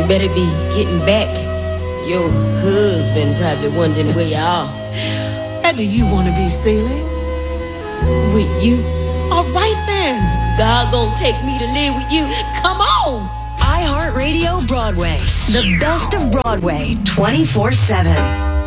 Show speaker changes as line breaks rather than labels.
You better be getting back. Your husband probably wondering where you are.
Where do you want to be, Celie?
With you.
All right then.
God gonna take me to live with you.
Come on.
iHeartRadio Broadway. The best of Broadway 24/7.